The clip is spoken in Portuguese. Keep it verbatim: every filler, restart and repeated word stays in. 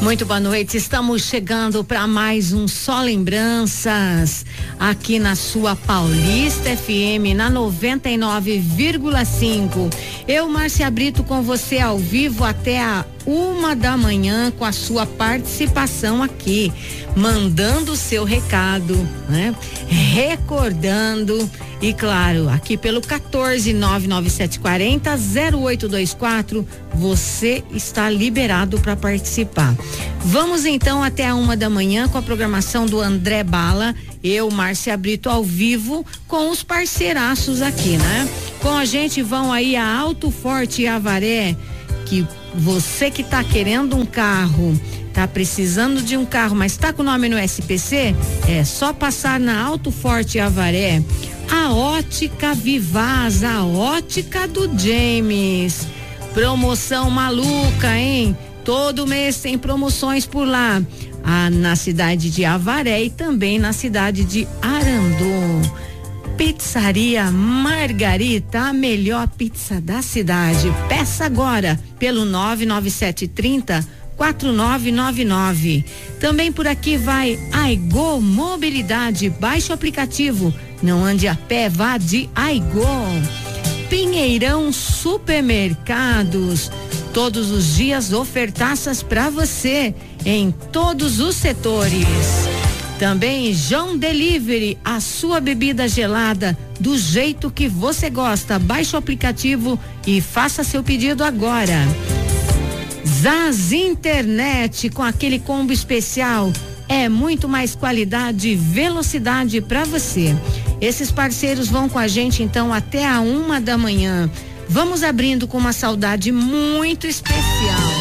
Muito boa noite, estamos chegando para mais um Só Lembranças aqui na sua Paulista F M na noventa e nove vírgula cinco. Eu, Márcia Brito, com você ao vivo até a uma da manhã com a sua participação aqui, mandando o seu recado, né? Recordando e claro, aqui pelo quatorze nove nove sete quatro zero zero oito dois quatro, você está liberado para participar. Vamos então até a uma da manhã com a programação do André Bala, eu, Márcia Brito, ao vivo com os parceiraços aqui, né? Com a gente vão aí a Alto Forte e Avaré, que você que tá querendo um carro, tá precisando de um carro, mas tá com o nome no S P C, é só passar na Alto Forte e Avaré. A Ótica Vivaz, a ótica do James. Promoção maluca, hein? Todo mês tem promoções por lá. Ah, na cidade de Avaré e também na cidade de Arandu. Pizzaria Margarita, a melhor pizza da cidade. Peça agora pelo nove nove sete três zero quatro nove nove nove. Também por aqui vai Aigo Mobilidade. Baixe o aplicativo. Não ande a pé, vá de Aigo. Pinheirão Supermercados. Todos os dias ofertaças para você em todos os setores. Também João Delivery, a sua bebida gelada do jeito que você gosta. Baixe o aplicativo e faça seu pedido agora. Zaz Internet, com aquele combo especial, é muito mais qualidade e velocidade para você. Esses parceiros vão com a gente então até a uma da manhã. Vamos abrindo com uma saudade muito especial.